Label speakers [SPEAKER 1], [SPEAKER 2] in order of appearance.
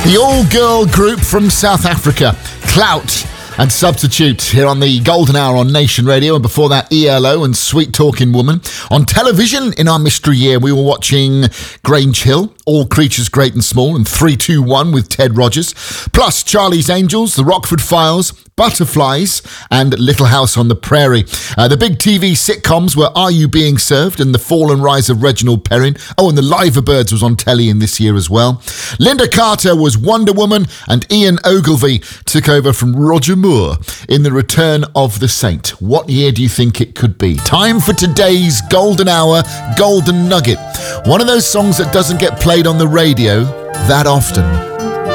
[SPEAKER 1] The all-girl group from South Africa, Clout and Substitute, here on the Golden Hour on Nation Radio, and before that ELO and Sweet Talking Woman. On television in our mystery year, we were watching Grange Hill, All Creatures Great and Small, and 3-2-1 with Ted Rogers, plus Charlie's Angels, The Rockford Files, Butterflies, and Little House on the Prairie. The big TV sitcoms were Are You Being Served and The Fall and Rise of Reginald Perrin. Oh, and The Liverbirds was on telly in this year as well. Linda Carter was Wonder Woman, and Ian Ogilvy took over from Roger Moore in The Return of the Saint. What year do you think it could be? Time for today's Golden Hour Golden Nugget. One of those songs that doesn't get played on the radio that often.